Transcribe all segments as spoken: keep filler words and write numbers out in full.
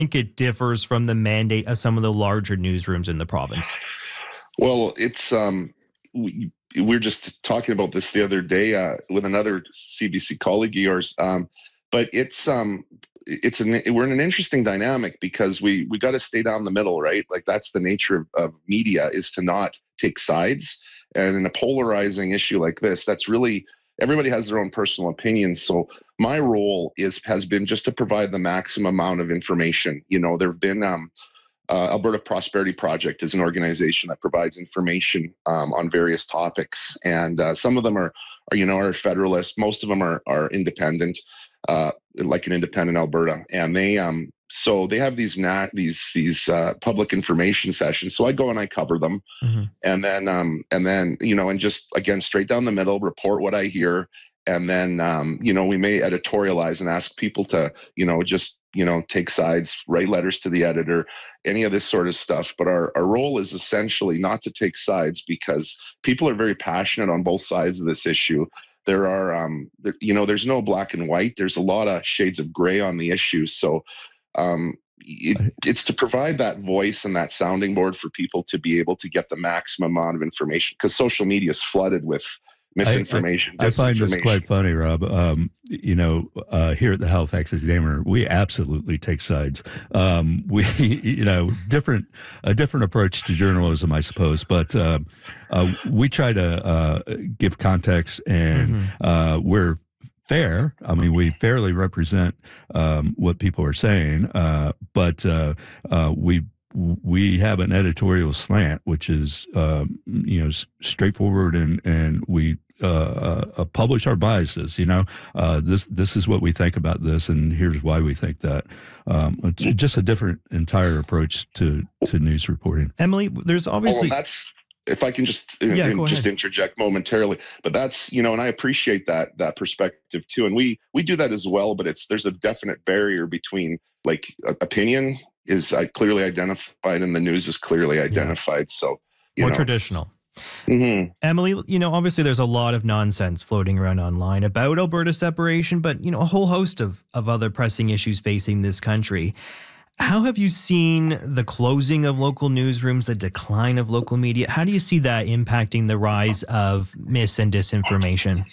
think it differs from the mandate of some of the larger newsrooms in the province? Well, it's um, we, we were just talking about this the other day uh, with another C B C colleague of yours. Um, but it's um, it's an we're in an interesting dynamic because we we got to stay down the middle, right? Like that's the nature of, of media, is to not take sides. And in a polarizing issue like this, that's really, everybody has their own personal opinions. So my role is has been just to provide the maximum amount of information. You know, there have been um, uh, Alberta Prosperity Project is an organization that provides information um, on various topics, and uh, some of them are, are you know are federalist. Most of them are are independent, uh, like an Independent Alberta, and they um so they have these nat these these uh, public information sessions. So I go and I cover them, mm-hmm. and then um and then you know and just again straight down the middle, report what I hear. And then, um, you know, we may editorialize and ask people to, you know, just, you know, take sides, write letters to the editor, any of this sort of stuff. But our, our role is essentially not to take sides, because people are very passionate on both sides of this issue. There are, um, there, you know, there's no black and white. There's a lot of shades of gray on the issue. So um, it, it's to provide that voice and that sounding board for people to be able to get the maximum amount of information, because social media is flooded with misinformation. I, I, I find this quite funny, Rob. Um, you know, uh, here at the Halifax Examiner, we absolutely take sides. Um, we, you know, different a different approach to journalism, I suppose, but uh, uh, we try to uh, give context, and mm-hmm. uh, we're fair. I mean, we fairly represent um, what people are saying, uh, but uh, uh, we. we have an editorial slant, which is, um, you know, straightforward, and, and we uh, uh, publish our biases. You know, uh, this this is what we think about this, and here's why we think that. Um, it's just a different, entire approach to, to news reporting. Emily, there's obviously... Oh, well, that's, if I can just yeah, in, just interject momentarily, but that's, you know, and I appreciate that that perspective too, and we we do that as well. But it's there's a definite barrier between like opinion is uh, clearly identified and the news is clearly identified. Yeah. So you more know. traditional. Mm-hmm. Emily, you know, obviously there's a lot of nonsense floating around online about Alberta separation, but you know, a whole host of of other pressing issues facing this country. How have you seen the closing of local newsrooms, the decline of local media? How do you see that impacting the rise of mis and disinformation?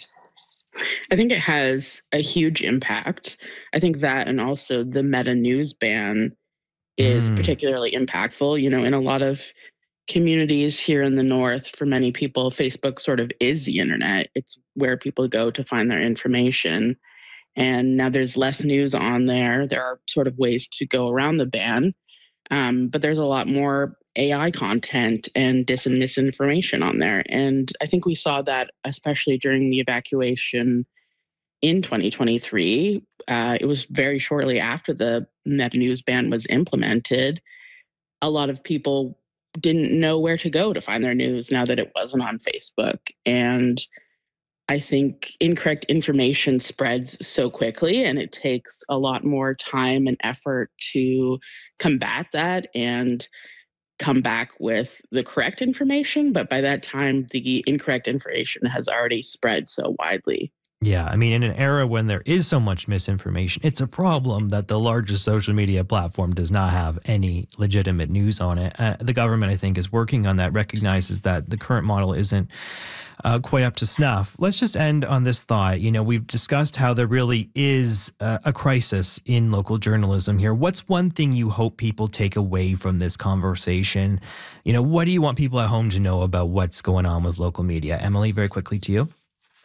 I think it has a huge impact. I think that, and also the Meta news ban is mm. particularly impactful. You know, in a lot of communities here in the North, for many people, Facebook sort of is the internet. It's where people go to find their information. And now there's less news on there. There are sort of ways to go around the ban. Um, but there's a lot more A I content and dis and misinformation on there. And I think we saw that especially during the evacuation in twenty twenty-three. Uh, it was very shortly after the Meta news ban was implemented. A lot of people didn't know where to go to find their news now that it wasn't on Facebook. And I think incorrect information spreads so quickly, and it takes a lot more time and effort to combat that and come back with the correct information. But by that time, the incorrect information has already spread so widely. Yeah, I mean, in an era when there is so much misinformation, it's a problem that the largest social media platform does not have any legitimate news on it. Uh, the government, I think, is working on that, recognizes that the current model isn't uh, quite up to snuff. Let's just end on this thought. You know, we've discussed how there really is uh, a crisis in local journalism here. What's one thing you hope people take away from this conversation? You know, what do you want people at home to know about what's going on with local media? Emily, very quickly to you.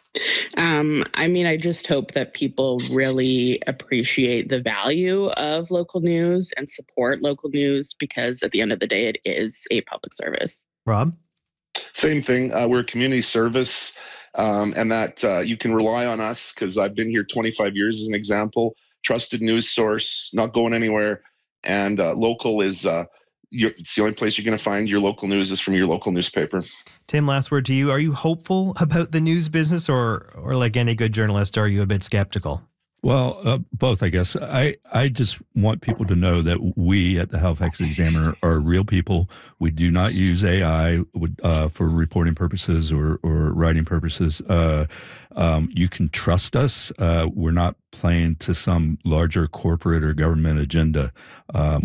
Um, I mean, I just hope that people really appreciate the value of local news and support local news, because at the end of the day, it is a public service. Rob? Same thing. Uh, we're a community service, um, and that uh, you can rely on us, because I've been here twenty-five years as an example. Trusted news source, not going anywhere. And uh, local is uh, your, it's the only place you're going to find your local news is from your local newspaper. Tim, last word to you. Are you hopeful about the news business, or, or like any good journalist, are you a bit skeptical? Well, uh, both, I guess. I, I just want people to know that we at the Halifax Examiner are real people. We do not use A I uh, for reporting purposes or, or writing purposes. Uh, um, you can trust us. Uh, we're not playing to some larger corporate or government agenda. Um,